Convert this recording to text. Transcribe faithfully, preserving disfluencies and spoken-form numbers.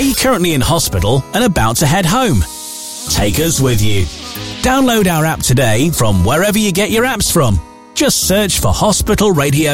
you currently in hospital and about to head home? Take us with you. Download our app today from wherever you get your apps from. Just search for Hospital Radio